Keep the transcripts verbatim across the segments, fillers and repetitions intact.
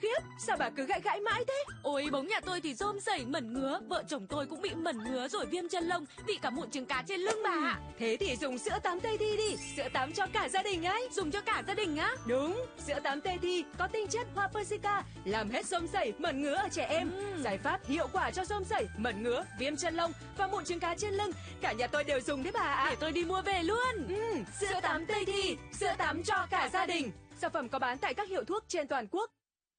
khiếp, sao bà cứ gãi gãi mãi thế? Ôi bóng nhà tôi thì rôm sẩy mẩn ngứa, vợ chồng tôi cũng bị mẩn ngứa rồi viêm chân lông, bị cả mụn trứng cá trên lưng bà ạ. Thế thì dùng sữa tắm Tây Thi đi, sữa tắm cho cả gia đình ấy. Dùng cho cả gia đình á? Đúng, sữa tắm Tây Thi có tinh chất hoa Persica, làm hết rôm sẩy, mẩn ngứa ở trẻ em. Uhm. Giải pháp hiệu quả cho rôm sẩy, mẩn ngứa, viêm chân lông và mụn trứng cá trên lưng. Cả nhà tôi đều dùng đấy bà ạ. Để tôi đi mua về luôn. Uhm, sữa tắm Tây Thi, sữa tắm cho cả gia đình. Sản phẩm có bán tại các hiệu thuốc trên toàn quốc.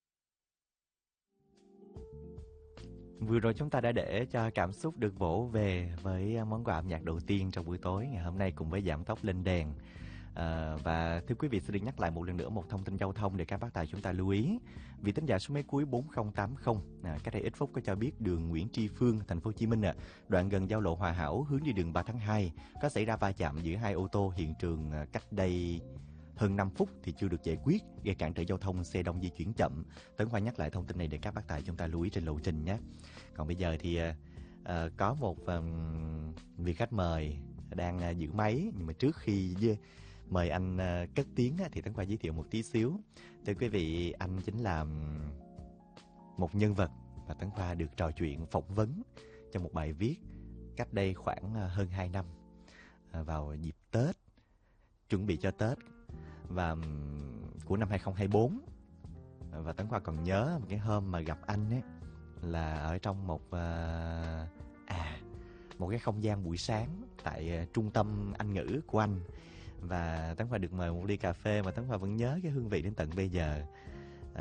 Vừa rồi chúng ta đã để cho cảm xúc được vỗ về với món quà âm nhạc đầu tiên trong buổi tối ngày hôm nay cùng với Giảm Tốc Lên Đèn. À, và thưa quý vị, xin được nhắc lại một lần nữa một thông tin giao thông để các bác tài chúng ta lưu ý. Vị thính giả số máy cuối bốn không tám không à, cách đây ít phút có cho biết đường Nguyễn Tri Phương, thành phố Hồ Chí Minh, à, đoạn gần giao lộ Hòa Hảo hướng đi đường ba tháng hai có xảy ra va chạm giữa hai ô tô. Hiện trường à, cách đây hơn năm phút thì chưa được giải quyết, gây cản trở giao thông, xe đông di chuyển chậm. Tấn Khoa nhắc lại thông tin này để các bác tài chúng ta lưu ý trên lộ trình nhé. Còn bây giờ thì à, à, có một um, vị khách mời đang à, giữ máy, nhưng mà trước khi yeah, mời anh uh, cất tiếng á, thì Tấn Khoa giới thiệu một tí xíu. Thưa quý vị, anh chính là một nhân vật mà Tấn Khoa được trò chuyện phỏng vấn trong một bài viết cách đây khoảng uh, hơn hai năm, uh, vào dịp Tết, chuẩn bị cho Tết và um, của năm hai không hai bốn. Uh, và Tấn Khoa còn nhớ một cái hôm mà gặp anh ấy là ở trong một uh, à một cái không gian buổi sáng tại uh, trung tâm Anh ngữ của anh. Và Tấn Khoa được mời một ly cà phê mà Tấn Khoa vẫn nhớ cái hương vị đến tận bây giờ.